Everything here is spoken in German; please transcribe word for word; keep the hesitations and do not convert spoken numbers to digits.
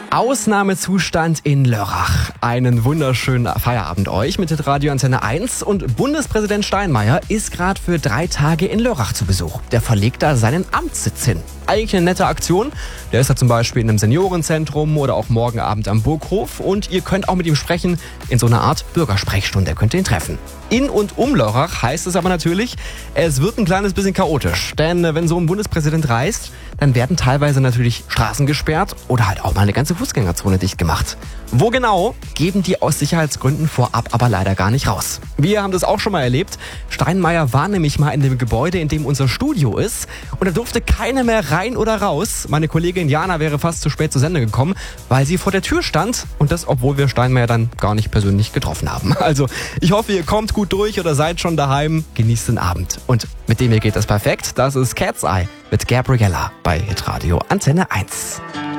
Ausnahmezustand in Lörrach. Einen wunderschönen Feierabend euch mit Radio Antenne eins. Und Bundespräsident Steinmeier ist gerade für drei Tage in Lörrach zu Besuch. Der verlegt da seinen Amtssitz hin. Eigentlich eine nette Aktion. Der ist da zum Beispiel in einem Seniorenzentrum oder auch morgen Abend am Burghof. Und ihr könnt auch mit ihm sprechen in so einer Art Bürgersprechstunde. Könnt ihr ihn treffen. In und um Lörrach heißt es aber natürlich, es wird ein kleines bisschen chaotisch. Denn wenn so ein Bundespräsident reist, dann werden teilweise natürlich Straßen gesperrt oder halt auch mal eine ganze Fußgängerzone dicht gemacht. Wo genau, geben die aus Sicherheitsgründen vorab aber leider gar nicht raus. Wir haben das auch schon mal erlebt. Steinmeier war nämlich mal in dem Gebäude, in dem unser Studio ist. Und da durfte keiner mehr rein oder raus. Meine Kollegin Jana wäre fast zu spät zur Sendung gekommen, weil sie vor der Tür stand. Und das, obwohl wir Steinmeier dann gar nicht persönlich getroffen haben. Also ich hoffe, ihr kommt gut durch oder seid schon daheim. Genießt den Abend. Und mit dem hier geht das perfekt. Das ist Cat's Eye mit Gabriella bei Hitradio Antenne eins.